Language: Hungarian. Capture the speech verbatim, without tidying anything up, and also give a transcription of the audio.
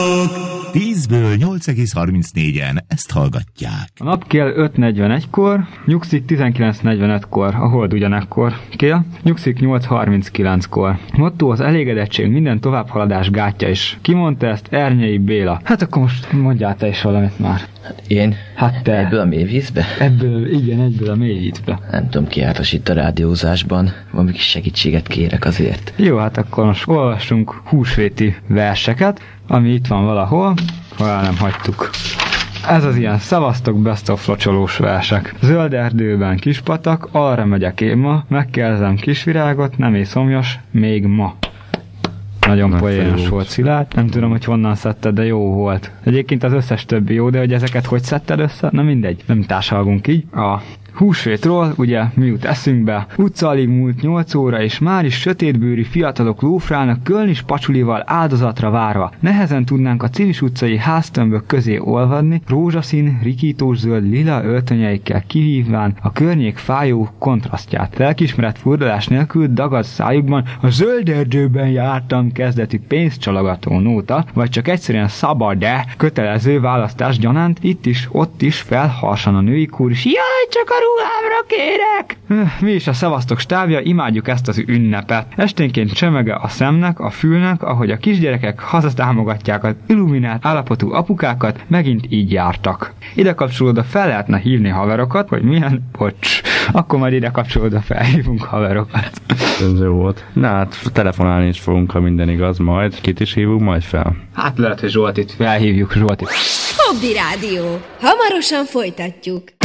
tízből nyolc egész harmincnégyen ezt hallgatják. A nap kél öt negyvenegykor, nyugszik tizenkilenc negyvenötkor, a hold ugyanekkor kél, nyugszik nyolc harminckilenckor. Motto az elégedettség minden továbbhaladás gátja is. Ki mondta ezt? Ernyei Béla. Hát akkor most mondjál te is valamit már. Hát én? Hát te. Ebből a mélyvízbe? Ebből, igen, egyből a mélyvízbe. Nem tudom, ki jártas itt a rádiózásban. Valami kis segítséget kérek azért. Jó, hát akkor most olvassunk húsvéti verseket, ami itt van valahol, ha el nem hagytuk. Ez az ilyen szavaztok best of locsolós versek. Zöld erdőben kispatak, arra megyek én ma, megkérdezem kisvirágot, nem ész szomjas, még ma. Nagyon poénos volt, Szilárd. Nem tudom, hogy honnan szedted, de jó volt. Egyébként az összes többi jó, de hogy ezeket hogy szedted össze? Na mindegy, nem társalgunk így. A húsvétról, ugye, mi jut eszünkbe? Utca alig múlt nyolc óra, és már is sötétbőri fiatalok lófrálnak kölnis pacsulival áldozatra várva. Nehezen tudnánk a Civis utcai háztömbök közé olvadni, rózsaszín, rikítós zöld lila öltönyeikkel kihívván a környék fájó kontrasztját. Lelkismeret furdalás nélkül dagad szájukban a zöld erdőben jártam kezdetű pénzcsalogató nóta, vagy csak egyszerűen szabad-e kötelező választás gyanánt, itt is, ott is felharsan a női kórus. Jaj, csak a ruhámra kérek! Mi is a szevasztok stábja, imádjuk ezt az ünnepet. Esténként csemege a szemnek, a fülnek, ahogy a kisgyerekek hazatámogatják az illuminált állapotú apukákat, megint így jártak. Ide kapcsolódva fel lehetne hívni haverokat, hogy milyen, bocs, akkor majd ide kapcsolódva felhívunk haverokat. Ez jó volt. Na hát telefonálni is fogunk, ha minden igaz, majd kit is hívunk majd fel. Hát lehet, hogy Zsoltit felhívjuk, Zsoltit. Fogdi Rádió. Hamarosan folytatjuk.